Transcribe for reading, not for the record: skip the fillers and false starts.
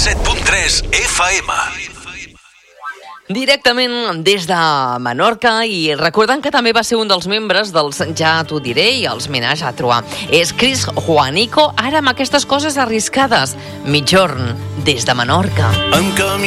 107.3 FM. Directament des de Menorca, i recordant que també va ser un dels membres dels Ja t'ho diré i els Menage a Trois. És Chris Juanico, ara amb aquestes coses arriscades. Mitjorn, des de Menorca.